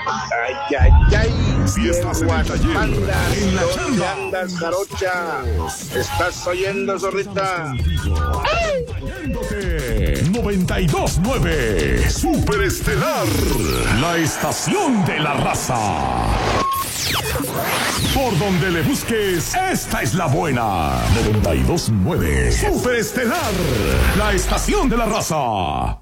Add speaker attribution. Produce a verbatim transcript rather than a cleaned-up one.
Speaker 1: Ay, ay, ay.
Speaker 2: Si estás en el taller,
Speaker 1: Andas,
Speaker 2: en la
Speaker 1: ¿dónde
Speaker 2: chamba,
Speaker 1: andas, jarocha? ¿Estás oyendo, zorrita?
Speaker 2: noventa y dos nueve Super Estelar, la estación de la raza. Por donde le busques, esta es la buena. noventa y dos nueve Super Estelar, la estación de la raza.